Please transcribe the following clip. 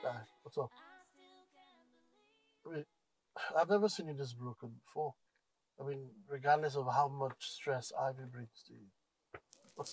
What's up? I mean, I've never seen you this broken before. I mean, regardless of how much stress Ivy brings to you.